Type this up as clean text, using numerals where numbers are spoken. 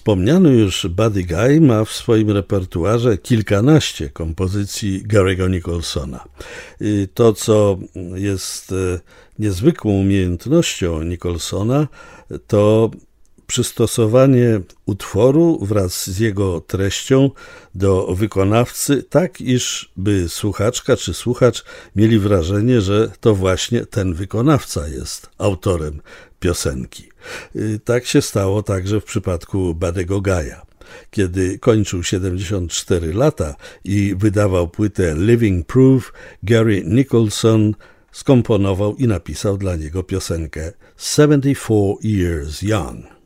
Wspomniany już Buddy Guy ma w swoim repertuarze kilkanaście kompozycji Gary'ego Nicholsona. To, co jest niezwykłą umiejętnością Nicholsona, to przystosowanie utworu wraz z jego treścią do wykonawcy, tak iż by słuchaczka czy słuchacz mieli wrażenie, że to właśnie ten wykonawca jest autorem piosenki. Tak się stało także w przypadku Buddy'ego Guy'a. Kiedy kończył 74 lata i wydawał płytę Living Proof, Gary Nicholson skomponował i napisał dla niego piosenkę 74 Years Young.